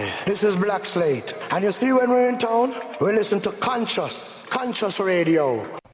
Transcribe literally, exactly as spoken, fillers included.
This is Black Slate. And you see when we're in town, we listen to Conscious, Conscious Radio.